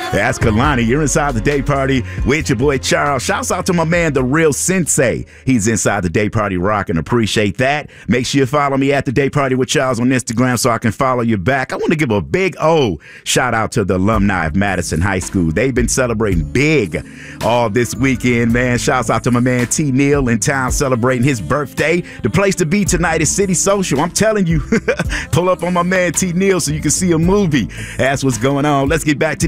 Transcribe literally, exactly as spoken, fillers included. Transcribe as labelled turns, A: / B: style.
A: That's Kalani. You're inside the day party with your boy Charles. Shouts out to my man, The Real Sensei. He's inside the day party rocking. Appreciate that. Make sure you follow me at the day party with Charles on Instagram so I can follow you back. I want to give a big O shout out to the alumni of Madison High School. They've been celebrating big all this weekend, man. Shouts out to my man T. Neal in town celebrating his birthday. The place to be tonight is City Social. I'm telling you, pull up on my man T. Neal so you can see a movie. That's what's going on. Let's get back to